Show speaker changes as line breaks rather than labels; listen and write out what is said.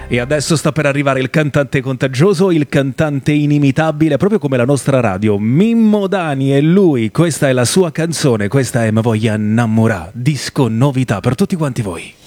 E adesso sta per arrivare il cantante contagioso, il cantante inimitabile, proprio come la nostra radio, Mimmo Dani, e lui, questa è la sua canzone, questa è Me voglia innamorà, disco novità per tutti quanti voi.